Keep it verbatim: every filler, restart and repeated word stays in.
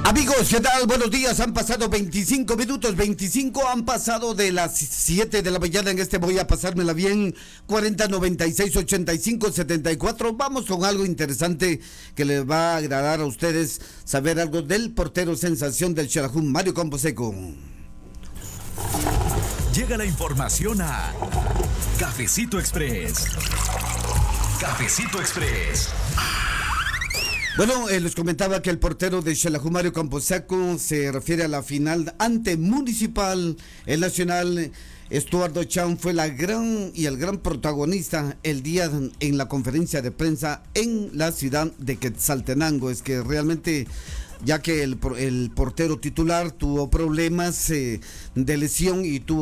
Amigos, ¿qué tal? Buenos días, han pasado veinticinco minutos, veinticinco han pasado de las siete de la mañana en este Voy a Pasármela Bien, cuarenta noventa y seis ochenta y cinco setenta y cuatro. Vamos con algo interesante que les va a agradar a ustedes saber algo del portero sensación del Xelajú, Mario Camposeco. Llega la información a Cafecito Express. Cafecito Express. Bueno, eh, les comentaba que el portero de Xelajú, Mario Camposeco, se refiere a la final ante Municipal. El nacional Estuardo Chan fue la gran y el gran protagonista el día en la conferencia de prensa en la ciudad de Quetzaltenango. Es que realmente, ya que el, el portero titular tuvo problemas eh, de lesión y tuvo